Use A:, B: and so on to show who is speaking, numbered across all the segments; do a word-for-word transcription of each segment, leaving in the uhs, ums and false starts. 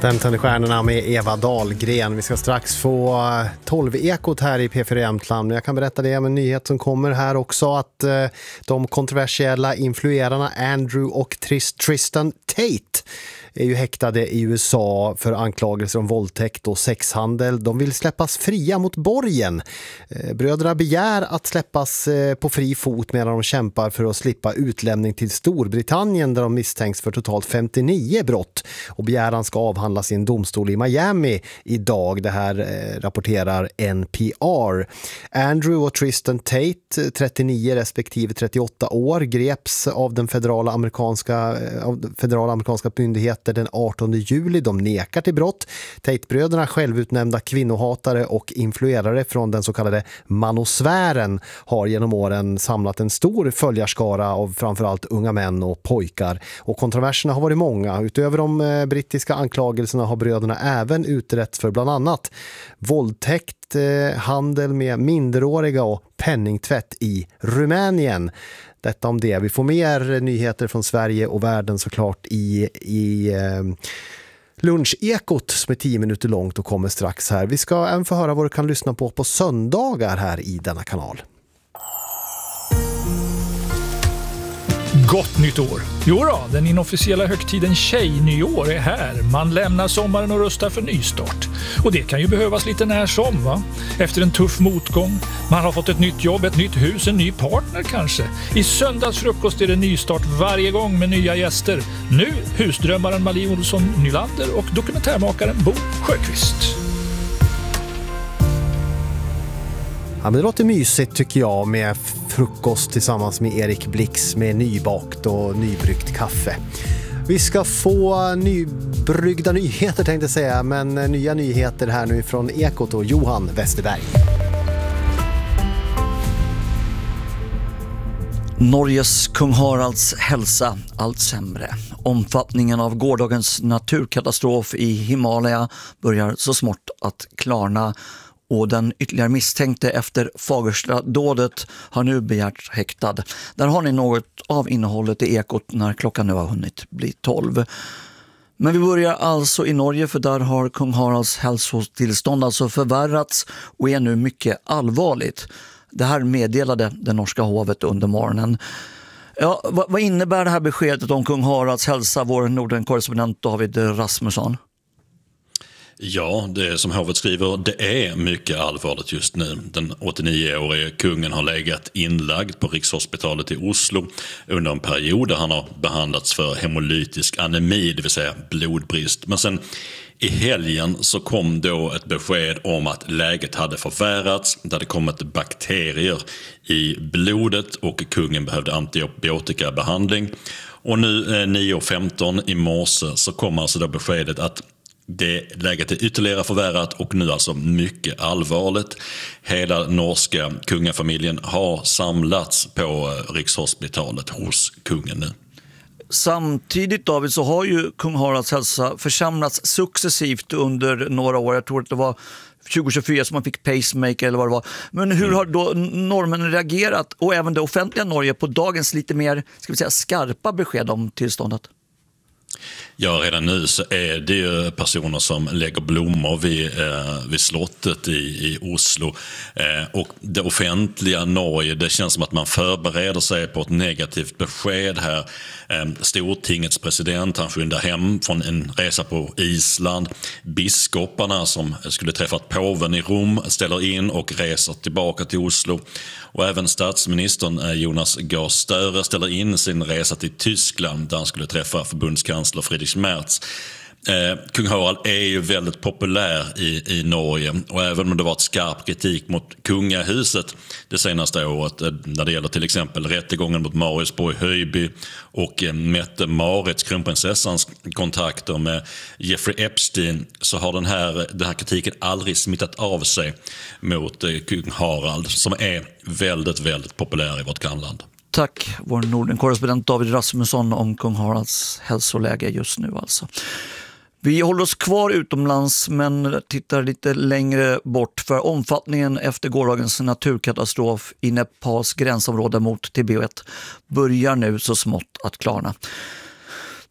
A: Femtonde stjärnorna med Eva Dahlgren. Vi ska strax få tolv-ekot här i P fyra Jämtland. Men jag kan berätta det med en nyhet som kommer här också. Att eh, de kontroversiella influerarna Andrew och Trist- Tristan Tate är ju häktade i U S A för anklagelser om våldtäkt och sexhandel. De vill släppas fria mot borgen. Bröderna begär att släppas på fri fot medan de kämpar för att slippa utlämning till Storbritannien där de misstänks för totalt femtionio brott. Och begäran ska avhandlas i en domstol i Miami idag. Det här rapporterar N P R. Andrew och Tristan Tate, trettionio respektive trettioåtta år, greps av den federala amerikanska, av federala amerikanska myndigheten den artonde juli. De nekar till brott. Tate-bröderna, självutnämnda kvinnohatare och influerare från den så kallade manosfären, har genom åren samlat en stor följarskara av framförallt unga män och pojkar. Och kontroverserna har varit många. Utöver de eh, brittiska anklagelserna har bröderna även utrett för bland annat våldtäkt, eh, handel med minderåriga och penningtvätt i Rumänien. Detta om det. Vi får mer nyheter från Sverige och världen såklart i, i eh, lunchekot som är tio minuter långt och kommer strax här. Vi ska även få höra vad du kan lyssna på på söndagar här i denna kanal.
B: Gott nytt år! Jo då, den inofficiella högtiden Tjejnyår är här. Man lämnar sommaren och rustar för nystart. Och det kan ju behövas lite när som, va? Efter en tuff motgång. Man har fått ett nytt jobb, ett nytt hus, en ny partner kanske. I söndagsfrukost är det nystart varje gång med nya gäster. Nu husdrömmaren Malie Olsson Nylander och dokumentärmakaren Bo Sjöqvist.
A: Ja, men det låter mysigt tycker jag med frukost tillsammans med Erik Blix med nybakt och nybryggt kaffe. Vi ska få nybryggda nyheter tänkte jag säga, men nya nyheter här nu från Ekot och Johan Westerberg.
C: Norges kung Haralds hälsa allt sämre. Omfattningen av gårdagens naturkatastrof i Himalaya börjar så smått att klarna. Och den ytterligare misstänkte efter Fagersta-dådet har nu begärt häktad. Där har ni något av innehållet i Ekot när klockan nu har hunnit bli tolv. Men vi börjar alltså i Norge, för där har kung Haralds hälsotillstånd alltså förvärrats och är nu mycket allvarligt. Det här meddelade det norska hovet under morgonen. Ja, vad, vad innebär det här beskedet om kung Haralds hälsa, vår Norden-korrespondent David Rasmusson?
D: Ja, det är som hovet skriver, det är mycket allvarligt just nu. Den åttionio-årige kungen har legat inlagd på Rikshospitalet i Oslo under en period där han har behandlats för hemolytisk anemi, det vill säga blodbrist. Men sen i helgen så kom då ett besked om att läget hade förvärrats. Det hade kommit bakterier i blodet och kungen behövde antibiotikabehandling. Och nu eh, nio femton i morse så kom alltså då beskedet att det läget är ytterligare förvärrat och nu alltså mycket allvarligt. Hela norska kungafamiljen har samlats på Rikshospitalet hos kungen nu.
C: Samtidigt, David, så har ju kung Haralds hälsa försämrats successivt under några år. Jag tror att det var tjugo tjugofyra som man fick pacemaker eller vad det var. Men hur har då norrmännen reagerat och även det offentliga Norge på dagens lite mer, ska vi säga, skarpa besked om tillståndet?
D: Ja, redan nu så är det ju personer som lägger blommor vid, eh, vid slottet i, i Oslo. Eh, och det offentliga Norge, det känns som att man förbereder sig på ett negativt besked här. Eh, Stortingets president, han skyndar hem från en resa på Island. Biskoparna som skulle träffat påven i Rom ställer in och reser tillbaka till Oslo. Och även statsministern eh, Jonas Gahr Støre ställer in sin resa till Tyskland där han skulle träffa förbundskansler Friedrich Merz. Eh, kung Harald är ju väldigt populär i, i Norge och även om det varit skarp kritik mot kungahuset det senaste året eh, när det gäller till exempel rättegången mot Mariusborg Höjby och eh, Mette Marits, kronprinsessans kontakter med Jeffrey Epstein, så har den här, den här kritiken aldrig smittat av sig mot eh, kung Harald som är väldigt, väldigt populär i vårt grannland.
C: Tack, vår Norden-korrespondent David Rasmusson om kung Haralds hälsoläge just nu alltså. Vi håller oss kvar utomlands men tittar lite längre bort, för omfattningen efter gårdagens naturkatastrof i Nepals gränsområde mot Tibet börjar nu så smått att klarna.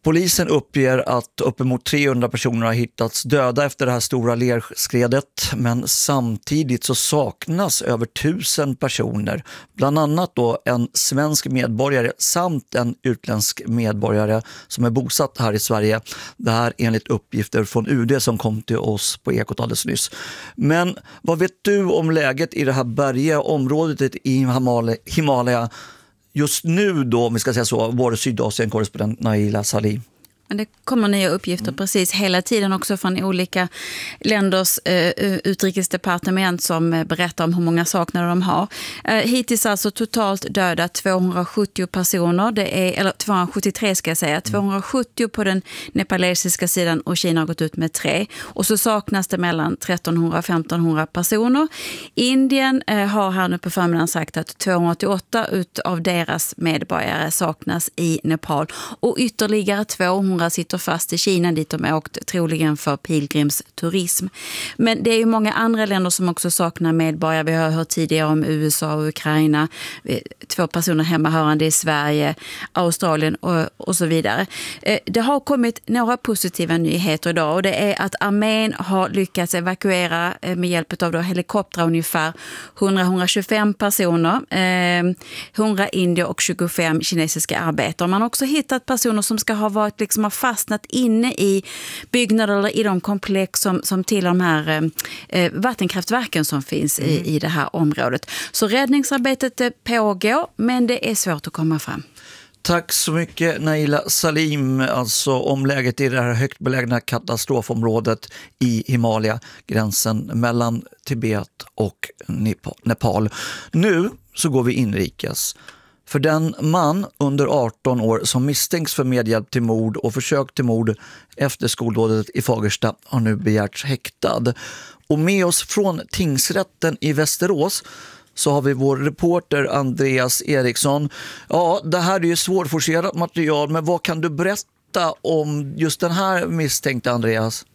C: Polisen uppger att uppemot trehundra personer har hittats döda efter det här stora lerskredet, men samtidigt så saknas över tusen personer. Bland annat då en svensk medborgare samt en utländsk medborgare som är bosatt här i Sverige. Det här enligt uppgifter från U D som kom till oss på Ekot alldeles nyss. Men vad vet du om läget i det här bergiga området i Himalaya just nu då, om vi ska säga så, vår Sydasien-korrespondent Naila Salim?
E: Men det kommer nya uppgifter mm. precis hela tiden också från olika länders eh, utrikesdepartement som eh, berättar om hur många saknader de har. Eh, hittills alltså totalt döda tvåhundrasjuttio personer, det är, eller tvåhundrasjuttiotre ska jag säga, mm. tvåhundrasjuttio på den nepalesiska sidan och Kina har gått ut med tre. Och så saknas det mellan trettonhundra och femtonhundra personer. Indien eh, har här nu på förmiddagen sagt att tvåhundraåttioåtta av deras medborgare saknas i Nepal och ytterligare tvåhundra sitter fast i Kina dit de åkt troligen för pilgrimsturism. Men det är ju många andra länder som också saknar medborgare. Vi har hört tidigare om U S A och Ukraina. Två personer hemmahörande i Sverige, Australien och, och så vidare. Det har kommit några positiva nyheter idag och det är att armén har lyckats evakuera med hjälp av då helikoptrar ungefär hundra till hundratjugofem personer, hundra indier och tjugofem kinesiska arbetare. Man har också hittat personer som ska ha varit liksom har fastnat inne i byggnader eller i de komplex som, som till de här eh, vattenkraftverken som finns mm. i, i det här området. Så räddningsarbetet pågår, men det är svårt att komma fram.
C: Tack så mycket Naila Salim, alltså om läget i det här högt belägna katastrofområdet i Himalaya, gränsen mellan Tibet och Nepal. Nu så går vi inrikes. För den man under arton år som misstänks för medhjälp till mord och försök till mord efter skoldådet i Fagersta har nu begärts häktad. Och med oss från tingsrätten i Västerås så har vi vår reporter Andreas Eriksson. Ja, det här är ju svårforcerat material, men vad kan du berätta om just den här misstänkta, Andreas?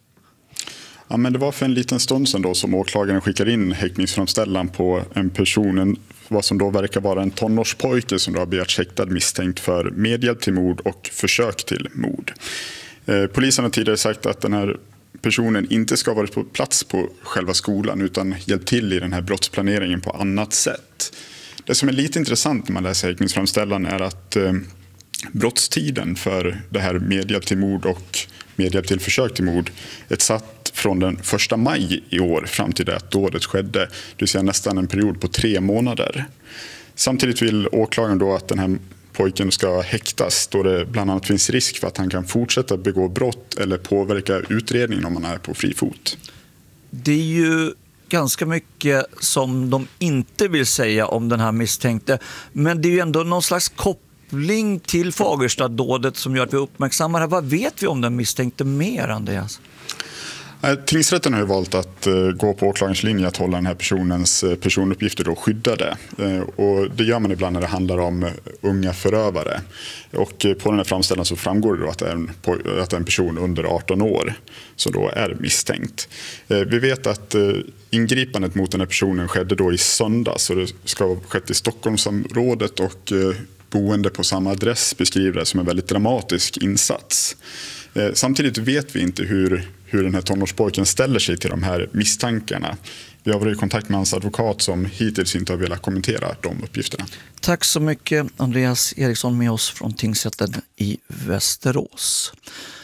F: Ja, men det var för en liten stund sedan då som åklagaren skickar in häktningsframställan på en person, en, vad som då verkar vara en tonårspojke som då har begärt häktad misstänkt för medhjälp till mord och försök till mord. Eh, polisen har tidigare sagt att den här personen inte ska ha varit på plats på själva skolan utan hjälpt till i den här brottsplaneringen på annat sätt. Det som är lite intressant när man läser häktningsframställan är att eh, brottstiden för det här medhjälp till mord och medhjälp till försök till mord är satt från den första maj i år fram till det att dådet skedde, det vill säga nästan en period på tre månader. Samtidigt vill åklagaren då att den här pojken ska häktas då det bland annat finns risk för att han kan fortsätta begå brott eller påverka utredningen om han är på fri fot. Det är ju ganska mycket som de inte vill säga om den här misstänkte, men det är ju ändå någon slags koppling till Fagersta-dådet som gör att vi uppmärksammar det. Vad vet vi om den misstänkte mer, Andreas? Tingsrätten har ju valt att gå på åklagarens linje att hålla den här personens personuppgifter då skyddade. Och det gör man ibland när det handlar om unga förövare. Och på den här framställan så framgår det då att det är en, att det är en person under arton år som då är misstänkt. Vi vet att ingripandet mot den här personen skedde då i söndags och det ska ha skett i Stockholmsområdet och boende på samma adress beskriver det som en väldigt dramatisk insats. Samtidigt vet vi inte hur, hur den här tonårspojken ställer sig till de här misstankarna. Vi har varit i kontakt med hans advokat som hittills inte har velat kommentera de uppgifterna.
C: Tack så mycket Andreas Eriksson med oss från tingsrätten i Västerås.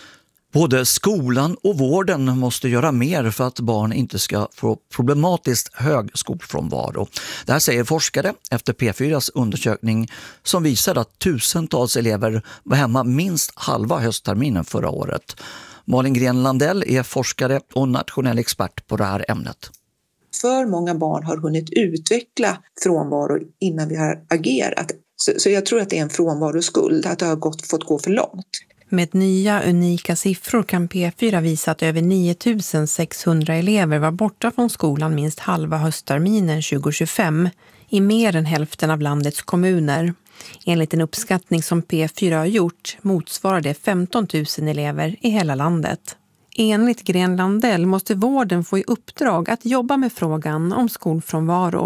C: Både skolan och vården måste göra mer för att barn inte ska få problematiskt hög skolfrånvaro. Det här säger forskare efter P fyras undersökning som visar att tusentals elever var hemma minst halva höstterminen förra året. Malin Gren Landell är forskare och nationell expert på det här ämnet.
G: För många barn har hunnit utveckla frånvaro innan vi har agerat. Så, så jag tror att det är en frånvaroskuld, att det har gått, fått gå för långt.
H: Med nya unika siffror kan P fyra visa att över nio tusen sexhundra elever var borta från skolan minst halva höstterminen tjugo tjugofem i mer än hälften av landets kommuner. Enligt en uppskattning som P fyra har gjort motsvarar det femton tusen elever i hela landet. Enligt Gren Landell måste vården få i uppdrag att jobba med frågan om skolfrånvaro.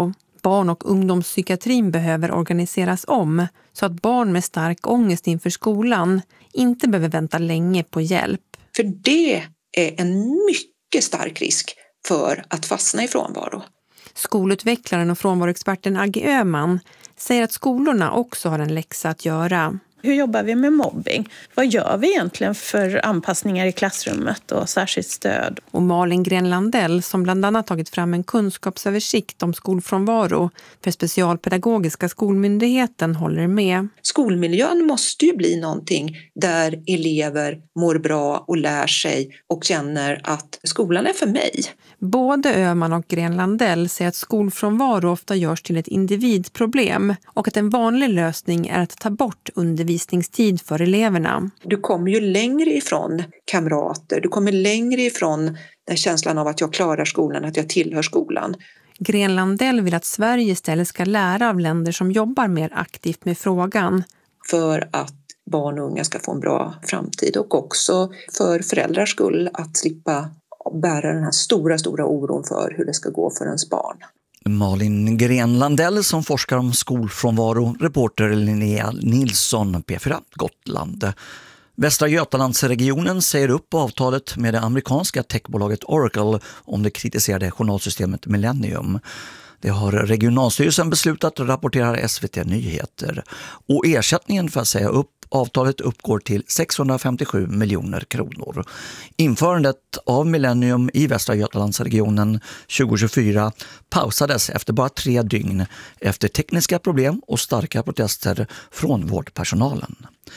H: barn- och ungdomspsykiatrin behöver organiseras om så att barn med stark ångest inför skolan inte behöver vänta länge på hjälp.
G: För det är en mycket stark risk för att fastna i frånvaro.
H: Skolutvecklaren och frånvaroexperten Aggie Öhman säger att skolorna också har en läxa att göra.
I: Hur jobbar vi med mobbing? Vad gör vi egentligen för anpassningar i klassrummet och särskilt stöd?
H: Och Malin Gren-Landell som bland annat tagit fram en kunskapsöversikt om skolfrånvaro för Specialpedagogiska skolmyndigheten håller med.
G: Skolmiljön måste ju bli någonting där elever mår bra och lär sig och känner att skolan är för mig.
H: Både Öhman och Gren-Landell säger att skolfrånvaro ofta görs till ett individproblem och att en vanlig lösning är att ta bort undervisningstid för eleverna.
G: Du kommer ju längre ifrån kamrater, du kommer längre ifrån den känslan av att jag klarar skolan, att jag tillhör skolan.
H: Gren-Landell vill att Sverige istället ska lära av länder som jobbar mer aktivt med frågan.
G: För att barn och unga ska få en bra framtid och också för föräldrars skull att slippa bära den här stora, stora oron för hur det ska gå för ens barn.
C: Malin Gren-Landell som forskar om skolfrånvaro, reporter Linnea Nilsson, P fyra Gotland. Västra Götalandsregionen säger upp avtalet med det amerikanska techbolaget Oracle om det kritiserade journalsystemet Millennium. Det har regionalstyrelsen beslutat, rapporterar S V T Nyheter. Och ersättningen för att säga upp avtalet uppgår till sexhundrafemtiosju miljoner kronor. Införandet av Millennium i Västra Götalandsregionen tjugohundratjugofyra pausades efter bara tre dygn efter tekniska problem och starka protester från vårdpersonalen.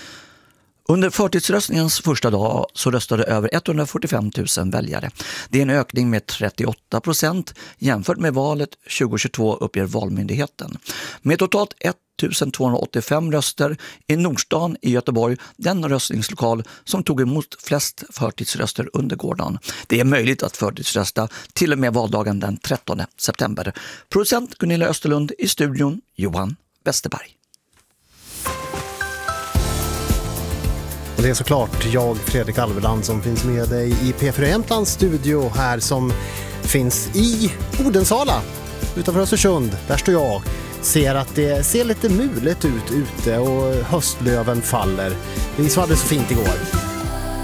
C: Under förtidsröstningens första dag så röstade över etthundrafyrtiofem tusen väljare. Det är en ökning med trettioåtta procent jämfört med valet tjugohundratjugotvå, uppger Valmyndigheten. Med totalt ettusentvåhundraåttiofem röster i Nordstan i Göteborg, den röstningslokal som tog emot flest förtidsröster under gårdagen. Det är möjligt att förtidsrösta till och med valdagen den trettonde september. Producent Gunilla Österlund, i studion Johan Westerberg.
A: Och det är såklart jag, Fredrik Alveland, som finns med dig i P fyra Jämtlands studio här som finns i Odensala utanför Östersund. Där står jag. Ser att det ser lite mulet ut ute och höstlöven faller. Det var så fint igår.